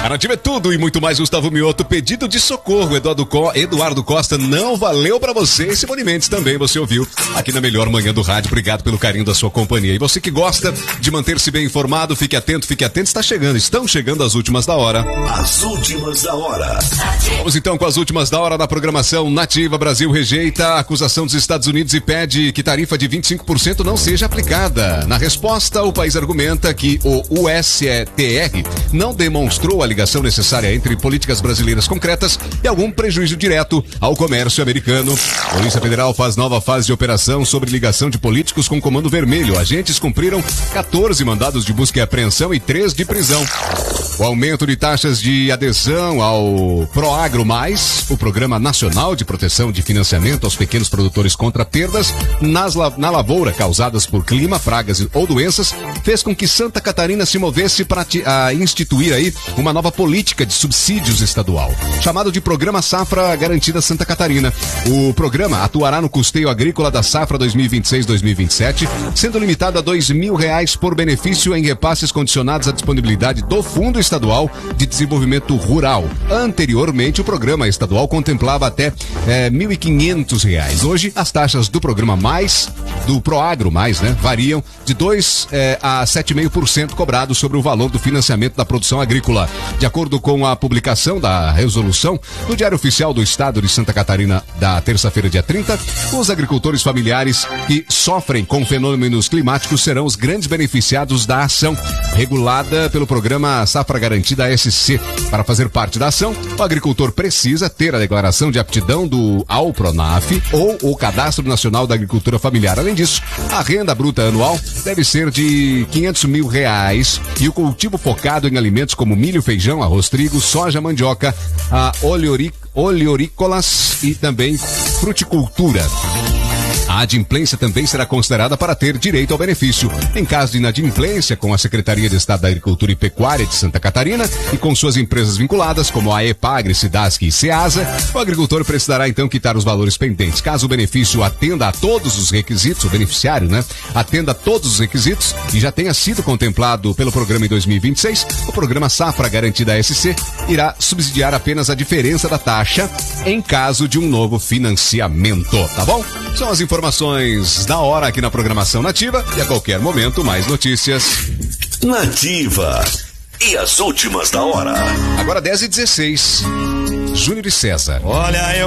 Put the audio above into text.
A Nativa é tudo e muito mais. Gustavo Mioto, pedido de socorro. Eduardo Costa, não valeu pra você. E Simone Mendes também, você ouviu aqui na melhor manhã do rádio. Obrigado pelo carinho da sua companhia. E você que gosta de manter-se bem informado, fique atento. Estão chegando as últimas da hora. As últimas da hora. Vamos então com as últimas da hora da programação Nativa. Brasil rejeita a acusação dos Estados Unidos e pede que tarifa de 25% não seja aplicada. Na resposta, o país argumenta que o USTR não demonstrou a ligação necessária entre políticas brasileiras concretas e algum prejuízo direto ao comércio americano. A Polícia Federal faz nova fase de operação sobre ligação de políticos com o Comando Vermelho. Agentes cumpriram 14 mandados de busca e apreensão e 3 de prisão. O aumento de taxas de adesão ao Proagro+, o Programa Nacional de Proteção de Financiamento aos Pequenos Produtores contra Perdas na lavoura causadas por clima, pragas ou doenças, fez com que Santa Catarina se movesse para instituir aí uma nova política de subsídios estadual, chamado de Programa Safra Garantida Santa Catarina. O programa atuará no custeio agrícola da safra 2026-2027, sendo limitado a R$2.000 por benefício em repasses condicionados à disponibilidade do Fundo Estadual de Desenvolvimento Rural. Anteriormente, o programa estadual contemplava até R$1.500. Hoje, as taxas do programa do Proagro+, variam de 2% a 7,5% cobrado sobre o valor do financiamento da produção agrícola. De acordo com a publicação da resolução no Diário Oficial do Estado de Santa Catarina da terça-feira, dia 30, os agricultores familiares que sofrem com fenômenos climáticos serão os grandes beneficiados da ação, regulada pelo programa Safra Garantida SC. Para fazer parte da ação, o agricultor precisa ter a declaração de aptidão ao PRONAF ou o Cadastro Nacional da Agricultura Familiar. Além disso, a renda bruta anual deve ser de R$500 mil e o cultivo focado em alimentos como milho, feijão, arroz, trigo, soja, mandioca, oleorícolas e também fruticultura. A adimplência também será considerada para ter direito ao benefício. Em caso de inadimplência com a Secretaria de Estado da Agricultura e Pecuária de Santa Catarina e com suas empresas vinculadas, como a EPAGRE, SIDASC e SEASA, o agricultor precisará então quitar os valores pendentes. Caso o benefício atenda a todos os requisitos, o beneficiário, atenda a todos os requisitos e já tenha sido contemplado pelo programa em 2026, o programa Safra Garantida SC irá subsidiar apenas a diferença da taxa em caso de um novo financiamento, tá bom? São as informações da hora aqui na programação Nativa e a qualquer momento mais notícias. Nativa. E as últimas da hora. Agora 10h16. Júnior e César. Olha, eu